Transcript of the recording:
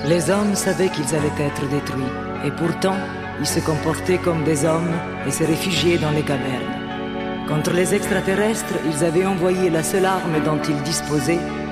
Les hommes savaient qu'ils allaient être détruits, et pourtant, ils se comportaient comme des hommes et se réfugiaient dans les cavernes. Contre les extraterrestres, ils avaient envoyé la seule arme dont ils disposaient,